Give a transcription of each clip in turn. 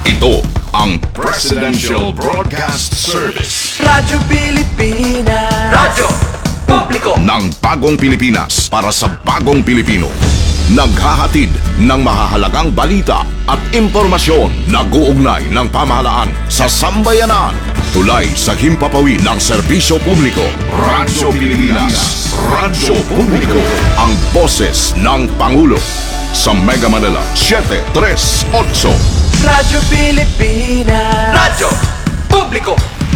Ito ang Presidential Broadcast Service. Radyo Pilipinas. Radyo Publiko Ng bagong Pilipinas para sa bagong Pilipino. Naghahatid ng mahahalagang balita at impormasyon na guugnay ng pamahalaan sa sambayanan. Tulay sa himpapawid ng serbisyo publiko. Radyo Pilipinas. Radyo Publiko. Ang boses ng Pangulo. Sa Mega Manila, 738. Radyo Pilipinas. Radyo Publiko.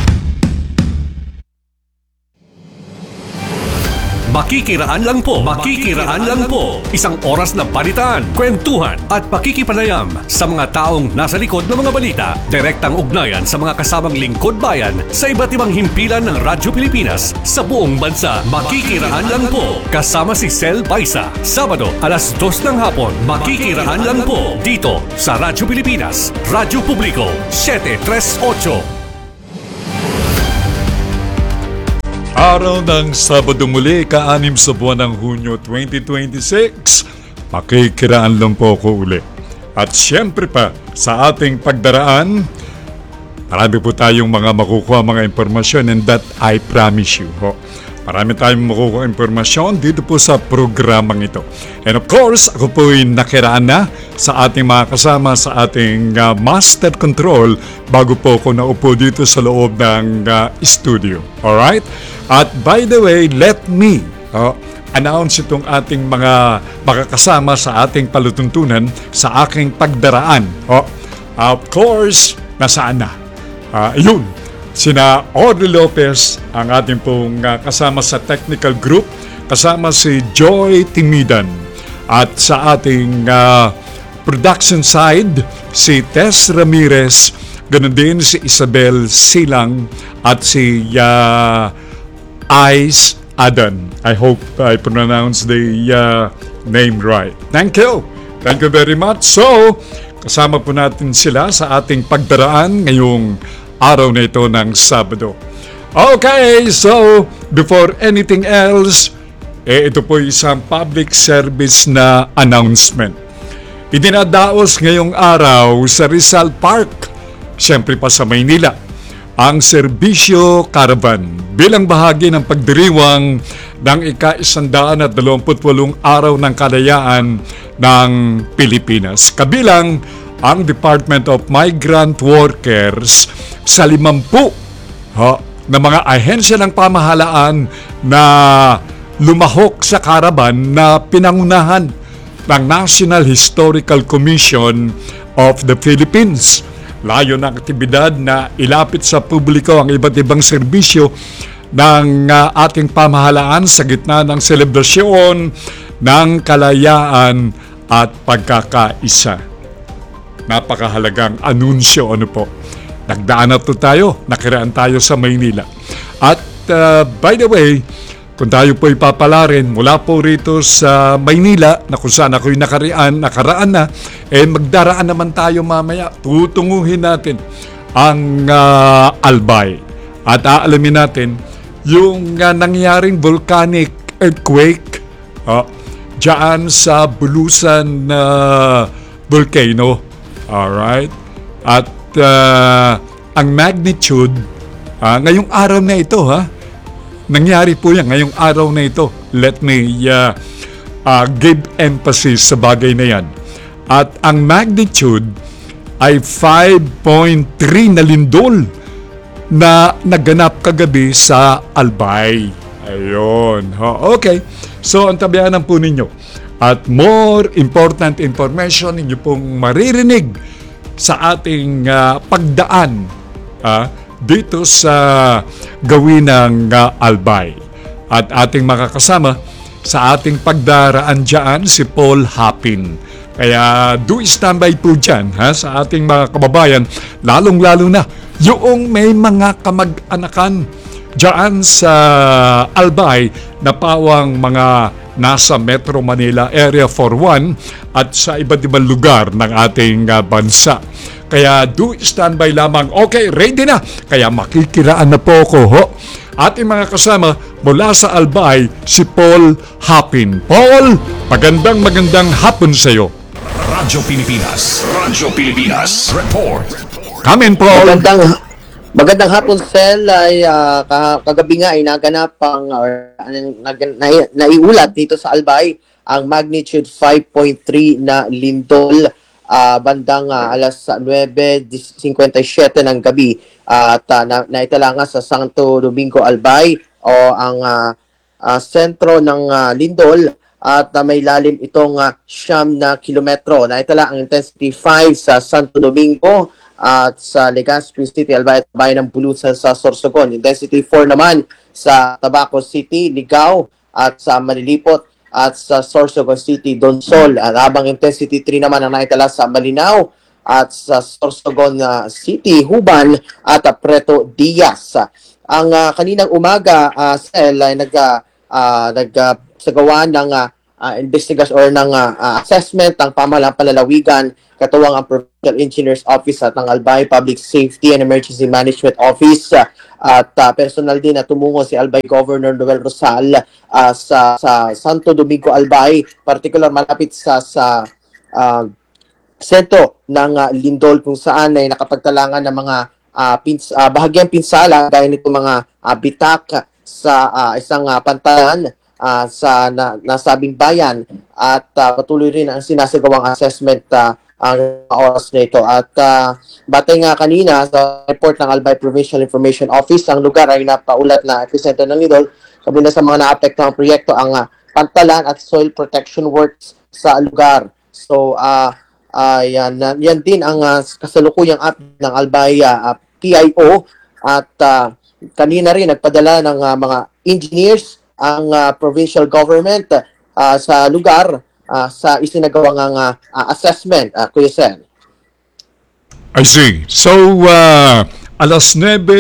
Makikiraan lang po. Makikiraan lang po. Isang oras na palitan, kwentuhan at pakikipanayam sa mga taong nasa likod ng mga balita. Direktang ugnayan sa mga kasamang lingkod bayan sa iba't ibang himpilan ng Radyo Pilipinas sa buong bansa. Makikiraan lang po. Kasama si Sel Baisa. Sabado, alas 2 ng hapon. Makikiraan lang po. Dito sa Radyo Pilipinas. Radyo Publiko, 738. Araw ng Sabado muli, ka-6 sa buwan ng Hunyo 2026. Makikiraan lang po ako uli. At syempre pa, sa ating pagdaraan, marami po tayong mga makukuha mga impormasyon, and that I promise you. Marami tayong makukuha impormasyon dito po sa programang ito. And of course, ako po ay nakiraan na sa ating mga kasama sa ating master control bago po ako naupo dito sa loob ng studio. Alright? At by the way, let me announce itong ating mga makakasama sa ating palutuntunan sa aking pagdaraan. Of course, nasaan na? Yun, sina Orly Lopez, ang ating pong kasama sa technical group, kasama si Joy Timidan, at sa ating production side, si Tess Ramirez, ganun din si Isabel Silang, at si Ice Adan. I hope I pronounce the name right. Thank you. Thank you very much. So, kasama po natin sila sa ating pagdaraan ngayong araw na ito ng Sabado. Okay, so before anything else, ito po isang public service na announcement. Idinadaos ngayong araw sa Rizal Park, siyempre pa sa Maynila, ang Serbisyo Caravan bilang bahagi ng pagdiriwang ng ika-128 araw ng kalayaan ng Pilipinas. Kabilang ang Department of Migrant Workers sa 50 na mga ahensya ng pamahalaan na lumahok sa caravan na pinangunahan ng National Historical Commission of the Philippines. Layo ng aktibidad na ilapit sa publiko ang iba't ibang serbisyo ng ating pamahalaan sa gitna ng selebrasyon ng kalayaan at pagkakaisa. Napakahalagang anunsyo, ano po. Nagdaan na to tayo, nakiraan tayo sa Maynila. At by the way, kung tayo po ipapalarin mula po rito sa Maynila, na kung saan ako'y nakaraan na, magdaraan naman tayo mamaya. Tutunguhin natin ang Albay. At aalamin natin yung nangyaring volcanic earthquake dyan sa Bulusan volcano. Alright? At ang magnitude, ngayong araw na ito, nangyari po yan ngayong araw na ito. Let me give emphasis sa bagay na yan. At ang magnitude ay 5.3 na lindol na naganap kagabi sa Albay. Ayun. Okay. So, antabayanan po ninyo. At more important information ninyo pong maririnig sa ating pagdaan dito sa gawin ng Albay. At ating makakasama sa ating pagdaraan dyan si Paul Hapin. Kaya do standby po dyan sa ating mga kababayan, lalong-lalo na yung may mga kamag-anakan dyan sa Albay na pawang mga nasa Metro Manila Area 41 at sa iba't ibang lugar ng ating bansa. Kaya do standby lamang. Okay, ready na. Kaya makikiraan na po ako. Ating mga kasama mula sa Albay, si Paul Hapin. Paul, magandang hapon sa iyo. Radyo Pilipinas. Radyo Pilipinas. Report. Come in, Paul. Magandang hapon, Sel. Ay, kagabi nga ay naganap naiulat dito sa Albay ang magnitude 5.3 na lindol bandang alas 9:57 ng gabi at naitala nga sa Santo Domingo, Albay o ang sentro ng lindol at may lalim itong 9 kilometro. Naitala ang intensity 5 sa Santo Domingo at sa Legazpi City, Albay at Bayan ng Bulusan sa Sorsogon. Intensity 4 naman sa Tabaco City, Ligao at sa Malilipot at sa Sorsogon City, Donsol. At habang intensity 3 naman ang naitala sa Malinao at sa Sorsogon City, Huban at Preto Diaz. Ang kaninang umaga, Sel, ay nagsagawa ng investigation or ng assessment ng pamahalaang panlalawigan katuwang ang Provincial Engineers Office at ang Albay Public Safety and Emergency Management Office at personal din na tumungo si Albay Governor Noel Rosal sa Santo Domingo, Albay, particular malapit sa sentro ng lindol kung saan ay nakapagtalangan ng mga bahagyang pinsala gaya nito mga bitak sa isang pantalan sa nasabing bayan at patuloy rin ang sinasagawang assessment ang oras na ito. At batay nga kanina sa report ng Albay Provincial Information Office, ang lugar ay napaulat na epicenter ng lindol. Kabila sa mga naapektuhang proyekto ang pantalan at soil protection works sa lugar. So yan din ang kasalukuyang update ng Albay PIO at kanina rin nagpadala ng mga engineers ang provincial government sa lugar sa isinagawang assessment, Kuya Sen. I see. So, alas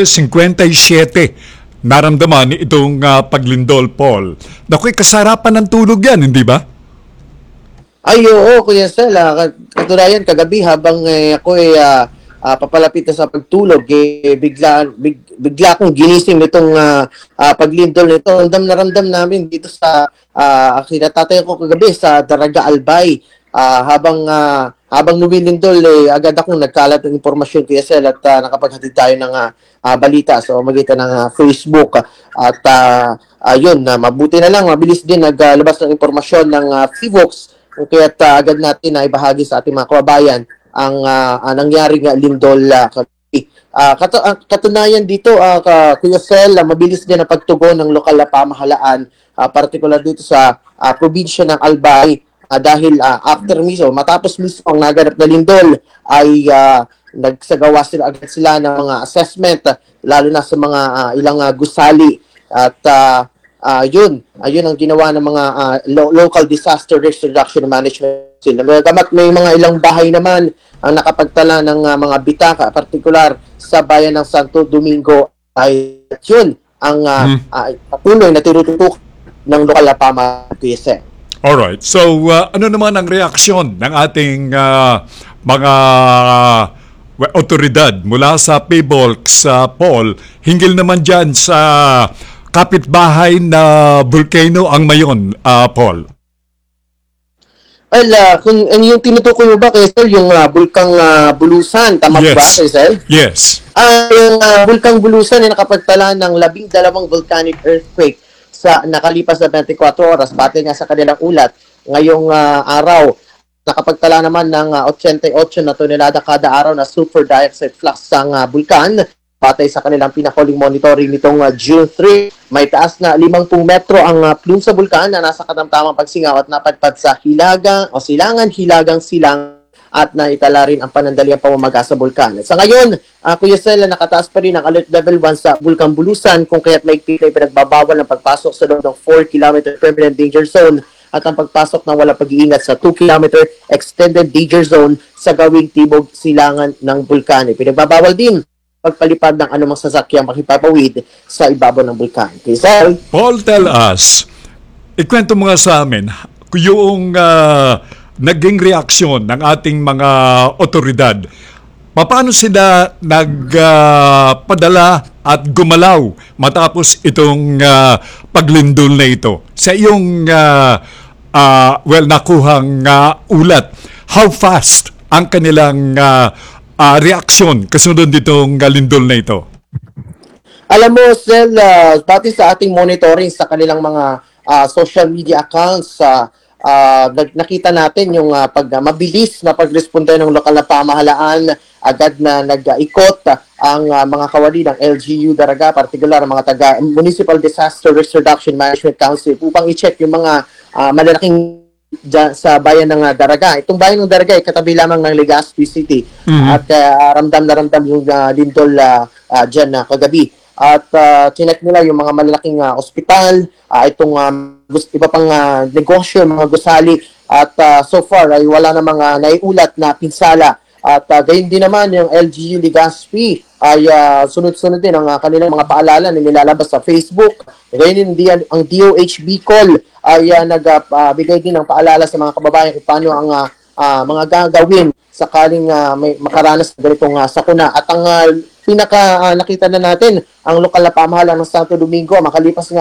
9:57, naramdaman itong paglindol, Paul. Naku'y kasarapan ng tulog yan, hindi ba? Ay, oo, Kuya Sen. Katunayan, kagabi habang ako papalapit na sa pagtulog, bigla akong ginising nitong paglindol nito. Ramdam namin dito sa kinatatay ko kagabi sa Daraga, Albay. Habang lumilindol, agad akong nagkalat ng impormasyon, Kuya Sel, at nakapaghatid tayo ng balita sa magitan ng Facebook. At yun, mabuti na lang, mabilis din naglabas ng impormasyon ng FIVOX, kaya't agad natin na ibahagi sa ating mga kababayan ang nangyaring lindol kagabi. Katunayan dito, Kuya Sel, mabilis din ang pagtugon ng lokal na pamahalaan, particular dito sa probinsya ng Albay, dahil after mismo, matapos mismo ang naganap na lindol, ay nagsagawa agad sila ng mga assessment, lalo na sa mga ilang gusali. At ayun ang ginawa ng mga local disaster risk reduction management. May mga ilang bahay naman ang nakapagtala ng mga bitaka, particular sa bayan ng Santo Domingo. Ay yun ang patuloy na tinututok ng lokal na pamahalaan. Alright. So, ano naman ang reaksyon ng ating mga otoridad mula sa PBOLX, Paul, hinggil naman dyan sa kapitbahay na volcano ang Mayon, Paul? Well, kung yung tinutukoy mo ba, Sir, yung Bulkang Bulusan, tama ba, Sir? Yes. Yung Bulkang Bulusan ay nakapagtala ng 12 volcanic earthquake sa nakalipas na 24 oras. Batay nga sa kanilang ulat, ngayong araw, nakapagtala naman ng 88 na tonelada kada araw na sulfur dioxide flux ang bulkan. Batay sa kanilang pinakuling monitoring nitong June 3, may taas na 50 metro ang plume sa bulkan na nasa katamtamang pagsingaw at napadpad sa hilagang silang at naitala rin ang panandaliang pamamaga sa bulkan. Sa ngayon, Kuya Sel, nakataas pa rin ang alert level 1 sa Bulkang Bulusan, kung kaya't may pinagbabawal ng pagpasok sa loob ng 4 km permanent danger zone at ang pagpasok ng walang pag-iingat sa 2 km extended danger zone sa gawing tibok silangan ng bulkan. Pinagbabawal din pagpalipad ng anumang sasakyang makipapawid sa ibabaw ng bulkan. Okay, Sir? Paul, tell us, ikwento mo nga sa amin, yung naging reaksyon ng ating mga otoridad. Paano sila nagpadala at gumalaw matapos itong paglindol na ito? Sa iyong nakuhang ulat. How fast ang kanilang reaksyon kasunod nitong lindol na ito? Alam mo, Sel, pati sa ating monitoring sa kanilang mga social media accounts, nakita natin yung mabilis na pagresponde ng lokal na pamahalaan, agad na nag-ikot ang mga kawani ng LGU Daraga, partikular ang mga taga Municipal Disaster Risk Reduction Management Council upang i-check yung mga malalaking sa bayan ng Daraga. Itong bayan ng Daraga ay katabi lamang ng Legazpi City at ramdam na ramdam yung lindol dyan kagabi. At chinek nila yung mga malalaking ospital, itong iba pang negosyo, mga gusali, at so far ay wala na mga naiulat na pinsala. At gayon din naman yung LGU Legazpi ay sunod-sunod din ang kanilang mga paalala na nilalabas sa Facebook. Gayon din ang DOH Bicol ay nagbigay din ng paalala sa mga kababayan kung paano ang mga gagawin sakaling may makaranas ng ganitong sakuna. At ang nakita na natin, ang lokal na pamahalaan ng Santo Domingo, makalipas nga